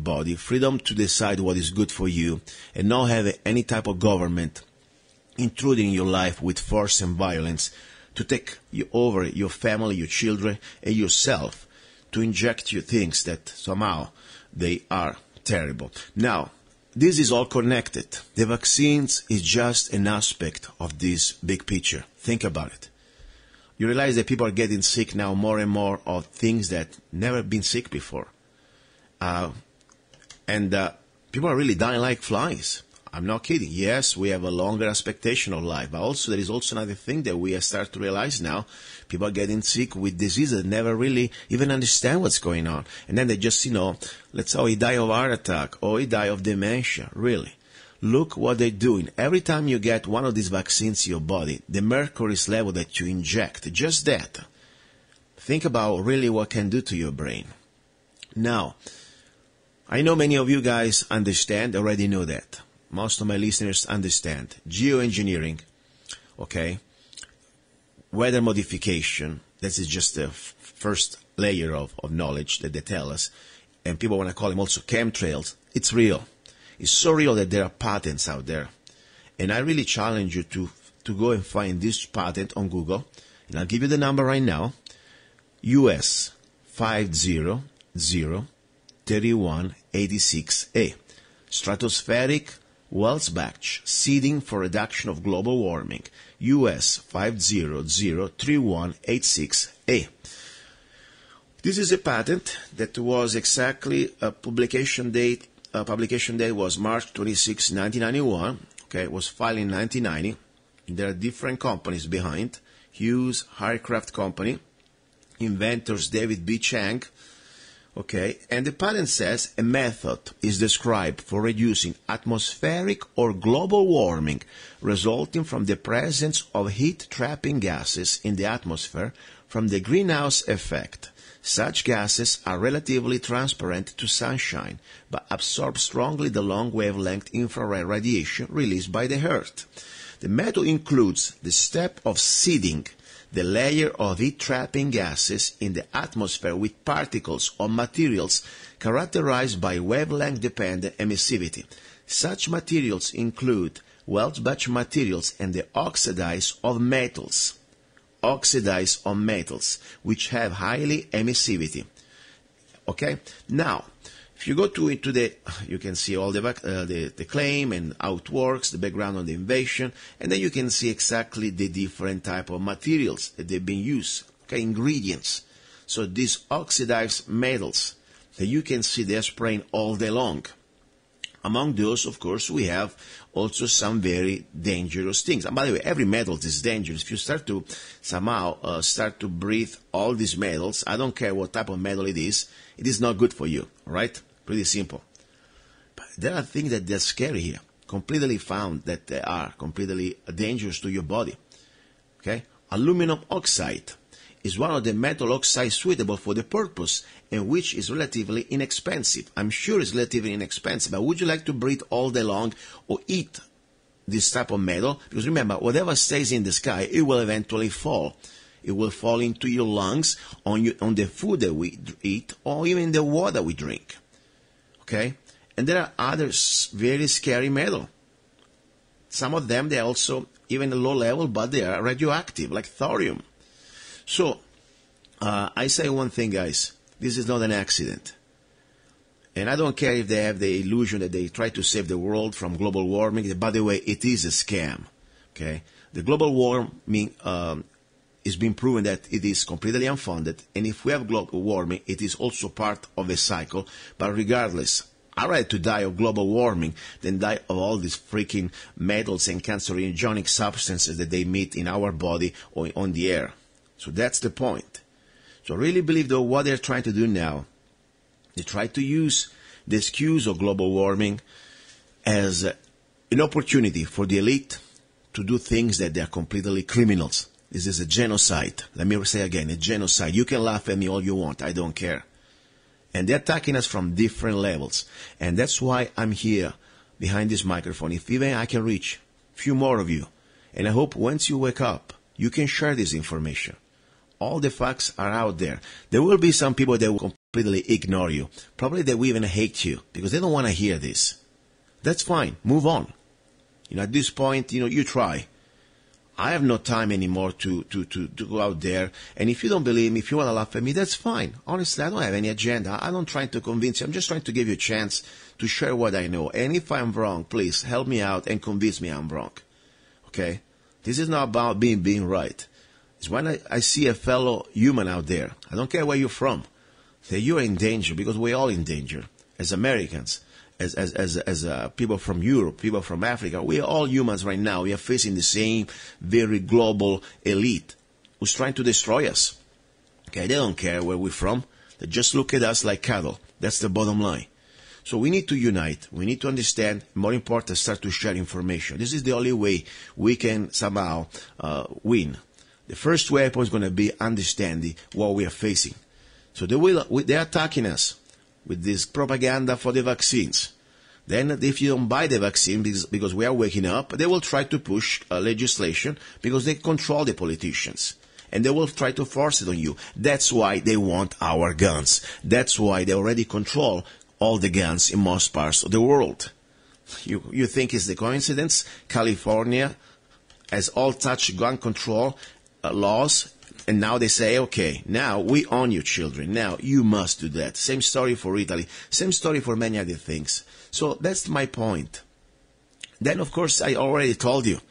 body, freedom to decide what is good for you, and not have any type of government intruding in your life with force and violence to take you over your family, your children, and yourself, to inject you things that somehow they are terrible. Now, this is all connected. The vaccines is just an aspect of this big picture. Think about it. You realize that people are getting sick now more and more of things that never been sick before. And people are really dying like flies. I'm not kidding. Yes, we have a longer expectation of life, but also there is also another thing that we start to realize now. People are getting sick with diseases that never really even understand what's going on. And then they just, let's say, he died of heart attack, or he died of dementia. Really. Look what they're doing. Every time you get one of these vaccines in your body, the mercury level that you inject, just that. Think about really what it can do to your brain. Now, I know many of you guys already know that. Most of my listeners understand. Geoengineering, okay? Weather modification, this is just the first layer of knowledge that they tell us. And people want to call them also chemtrails. It's real. It's so real that there are patents out there. And I really challenge you to go and find this patent on Google. And I'll give you the number right now. US 5003186A. Stratospheric Welsbach seeding for reduction of global warming. US 5003186A. This is a patent that was exactly a publication date. Publication date was March 26, 1991. Okay, it was filed in 1990. There are different companies behind. Hughes Aircraft Company, inventors David B. Chang. Okay, and the patent says a method is described for reducing atmospheric or global warming resulting from the presence of heat-trapping gases in the atmosphere from the greenhouse effect. Such gases are relatively transparent to sunshine, but absorb strongly the long-wavelength infrared radiation released by the Earth. The method includes the step of seeding the layer of heat-trapping gases in the atmosphere with particles or materials characterized by wavelength-dependent emissivity. Such materials include Welsbach materials and the oxides of metals. Oxides of metals, which have highly emissivity. Okay? Now, if you go into you can see all the claim and how it works, the background on the invention, and then you can see exactly the different type of materials that they've been used, okay, ingredients. So these oxidized metals that you can see they're spraying all day long. Among those, of course, we have also some very dangerous things. And by the way, every metal is dangerous. If you start to somehow start to breathe all these metals, I don't care what type of metal it is not good for you, right? Pretty simple. But there are things that are scary here, completely found that they are completely dangerous to your body. Okay? Aluminum oxide is one of the metal oxides suitable for the purpose and which is relatively inexpensive. I'm sure it's relatively inexpensive, but would you like to breathe all day long or eat this type of metal? Because remember, whatever stays in the sky, it will eventually fall. It will fall into your lungs, on the food that we eat, or even the water we drink. Okay? And there are other very scary metal. Some of them, they're also even a low level, but they are radioactive, like thorium. So, I say one thing, guys. This is not an accident. And I don't care if they have the illusion that they try to save the world from global warming. By the way, it is a scam. Okay? The global warming is being proven that it is completely unfounded. And if we have global warming, it is also part of a cycle. But regardless, I'd rather to die of global warming than die of all these freaking metals and cancerogenic substances that they emit in our body or on the air. So that's the point. So I really believe that what they're trying to do now, they try to use the excuse of global warming as an opportunity for the elite to do things that they are completely criminals. This is a genocide. Let me say again, a genocide. You can laugh at me all you want. I don't care. And they're attacking us from different levels. And that's why I'm here behind this microphone. If even I can reach a few more of you. And I hope once you wake up, you can share this information. All the facts are out there. There will be some people that will completely ignore you. Probably they will even hate you because they don't want to hear this. That's fine. Move on. At this point, you try. I have no time anymore to go out there. And if you don't believe me, if you want to laugh at me, that's fine. Honestly, I don't have any agenda. I'm not trying to convince you. I'm just trying to give you a chance to share what I know. And if I'm wrong, please help me out and convince me I'm wrong. Okay? This is not about being right. It's when I see a fellow human out there. I don't care where you're from. Say you're in danger because we're all in danger. As Americans, as people from Europe, people from Africa, we are all humans right now. We are facing the same very global elite who's trying to destroy us. Okay, they don't care where we're from. They just look at us like cattle. That's the bottom line. So we need to unite. We need to understand. More important, start to share information. This is the only way we can somehow win. The first weapon is going to be understanding what we are they are attacking us with this propaganda for the vaccines. Then if you don't buy the vaccine because we are waking up, they will try to push legislation because they control the politicians. And they will try to force it on you. That's why they want our guns. That's why they already control all the guns in most parts of the world. You think it's the coincidence? California has all touch gun control laws. And now they say, okay, now we own you, children. Now you must do that. Same story for Italy. Same story for many other things. So that's my point. Then, of course, I already told you,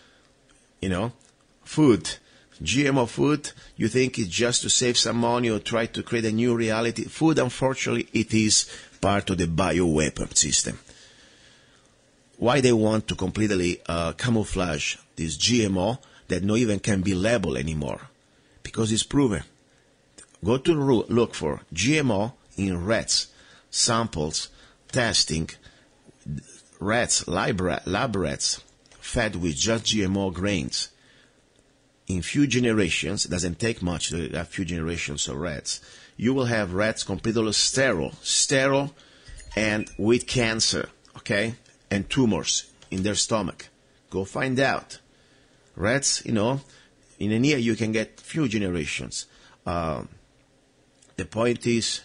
food, GMO food, you think it's just to save some money or try to create a new reality. Food, unfortunately, it is part of the bioweapon system. Why they want to completely camouflage this GMO that not even can be labeled anymore? Because it's proven. Go to look for GMO in rats, samples, testing, rats, lab rats, fed with just GMO grains. In few generations, it doesn't take much to have few generations of rats, you will have rats completely sterile and with cancer, okay, and tumors in their stomach. Go find out. Rats, in a year you can get few generations. The point is,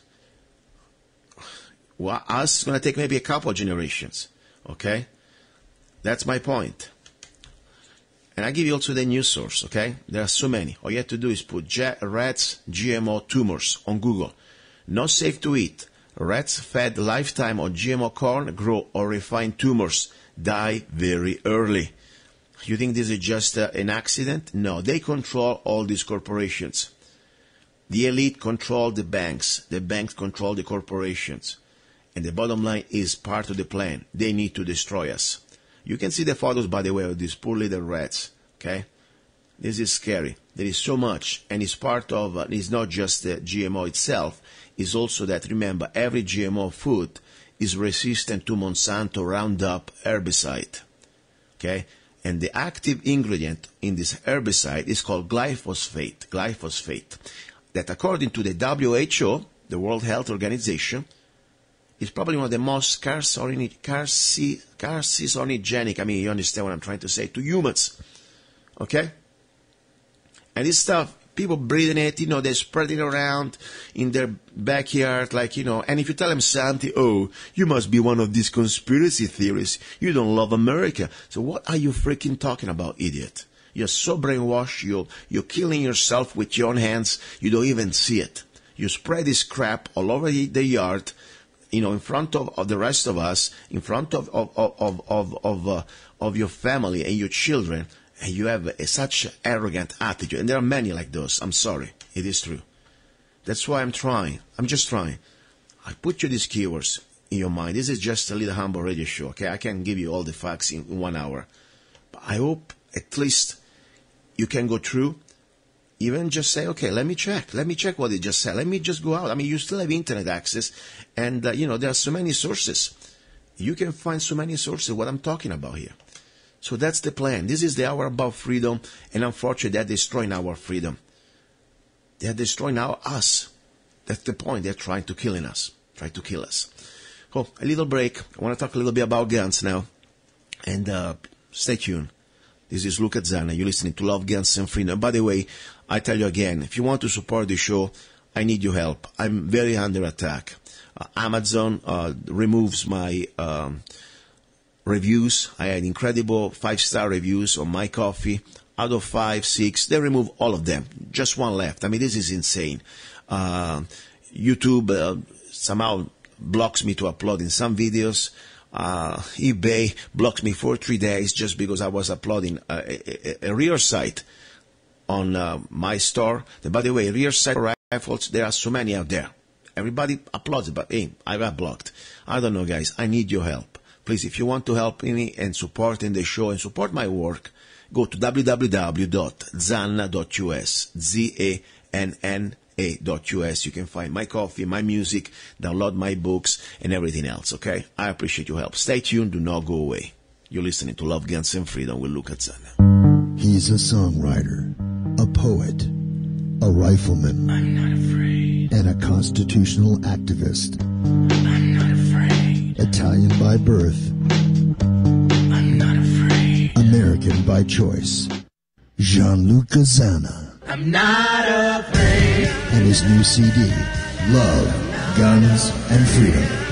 us is going to take maybe a couple of generations, okay? That's my point. And I give you also the news source, okay? There are so many. All you have to do is put rats GMO tumors on Google. Not safe to eat. Rats fed lifetime on GMO corn grow or refine tumors, die very early. You think this is just an accident? No, they control all these corporations. The elite control the banks control the corporations. And the bottom line is part of the plan. They need to destroy us. You can see the photos, by the way, of these poor little rats, okay? This is scary. There is so much, and it's part of, it's not just the GMO itself, it's also that, remember, every GMO food is resistant to Monsanto Roundup herbicide, okay? And the active ingredient in this herbicide is called glyphosate, that according to the WHO, the World Health Organization, is probably one of the most carcinogenic, you understand what I'm trying to say, to humans. Okay? And this stuff, people breathing it, they spread it around in their backyard, and if you tell them something, oh, you must be one of these conspiracy theories. You don't love America. So what are you freaking talking about, idiot? You're so brainwashed, you're killing yourself with your own hands, you don't even see it. You spread this crap all over the yard, in front of the rest of us, in front of your family and your children, and you have such arrogant attitude. And there are many like those. I'm sorry. It is true. That's why I'm trying. I'm just trying. I put you these keywords in your mind. This is just a little humble radio show, okay? I can't give you all the facts in 1 hour. But I hope at least you can go through. Even just say, okay, let me check what they just said. Let me just go out. You still have internet access, and, there are so many sources. You can find so many sources what I'm talking about here. So that's the plan. This is the hour about freedom, and unfortunately, they're destroying our freedom. They're destroying us. That's the point. They're trying to kill us. Oh, a little break. I want to talk a little bit about guns now, and stay tuned. This is Luca Zanna. You're listening to Love, Guns, and Freedom. By the way, I tell you again, if you want to support the show, I need your help. I'm very under attack. Amazon removes my reviews. I had incredible 5-star reviews on my coffee. Out of 5, 6, they remove all of them. Just one left. I mean, this is insane. YouTube somehow blocks me to uploading some videos. eBay blocks me for 3 days just because I was uploading a rear sight on my store. And by the way, rear sight rifles, there are so many out there. Everybody uploads it, but hey, I got blocked. I don't know, guys. I need your help. Please, if you want to help me and support in the show and support my work, go to www.zanna.us, ZANNA.us. You can find my coffee, my music, download my books, and everything else, okay? I appreciate your help. Stay tuned. Do not go away. You're listening to Love, Guns, and Freedom with Luca Zanna. He's a songwriter, a poet, a rifleman. I'm not afraid. And a constitutional activist. I'm not afraid. Italian by birth. I'm not afraid. American by choice. Gianluca Zanna. I'm not afraid. And his new CD, Love, Guns, and Freedom.